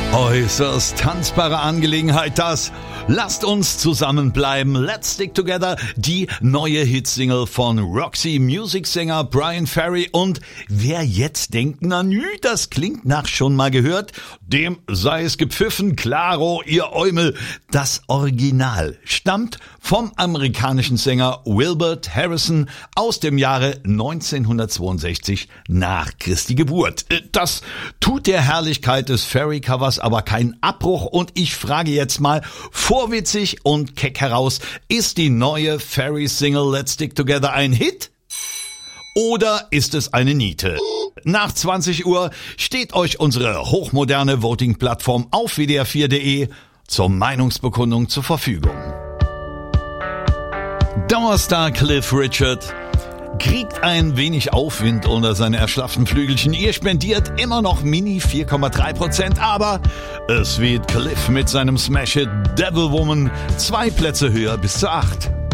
Äußerst tanzbare Angelegenheit das. Lasst uns zusammenbleiben. Let's Stick Together, die neue Hitsingle von Roxy Music-Sänger Bryan Ferry. Und wer jetzt denkt, na nü, das klingt nach schon mal gehört, dem sei es gepfiffen. Klaro, ihr Eumel. Das Original stammt vom amerikanischen Sänger Wilbert Harrison aus dem Jahre 1962 nach Christi Geburt. Das tut der Herrlichkeit des Ferry-Covers aber keinen Abbruch, und ich frage jetzt mal vorwitzig und keck heraus, ist die neue Ferry-Single Let's Stick Together ein Hit oder ist es eine Niete? Nach 20 Uhr steht euch unsere hochmoderne Voting-Plattform auf wdr4.de zur Meinungsbekundung zur Verfügung. Dauerstar Cliff Richard kriegt ein wenig Aufwind unter seine erschlafften Flügelchen. Ihr spendiert immer noch mini 4,3%, aber es weht Cliff mit seinem Smash-Hit Devil Woman 2 Plätze höher bis zur 8.